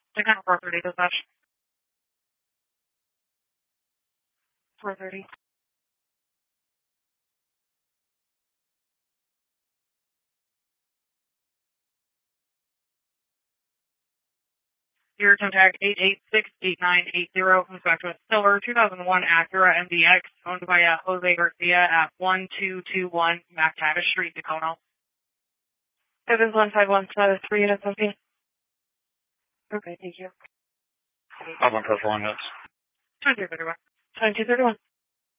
Second 430 dispatch. 430. Your contact 886-8980 comes back to a silver 2001 Acura MDX owned by Jose Garcia at 1221 McTavish Street, Tacoma. Evans 151, 3 units empty. Okay, thank you. I'm on press 1 hits. 2231. 2231.